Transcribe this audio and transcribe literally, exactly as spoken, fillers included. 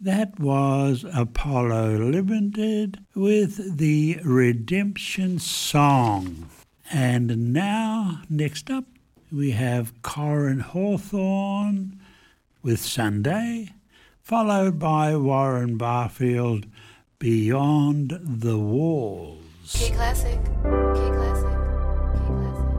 That was Apollo Limited with the Redemption Song. And now, next up, we have Corin Hawthorne with Sunday, followed by Warren Barfield, Beyond the Walls. K Classic, K Classic, K Classic.